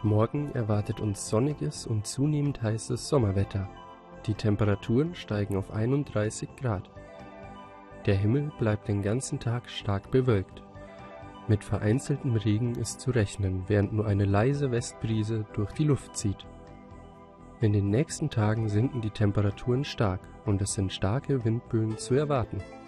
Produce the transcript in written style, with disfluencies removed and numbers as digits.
Morgen erwartet uns sonniges und zunehmend heißes Sommerwetter. Die Temperaturen steigen auf 31 Grad. Der Himmel bleibt den ganzen Tag stark bewölkt. Mit vereinzeltem Regen ist zu rechnen, während nur eine leise Westbrise durch die Luft zieht. In den nächsten Tagen sinken die Temperaturen stark und es sind starke Windböen zu erwarten.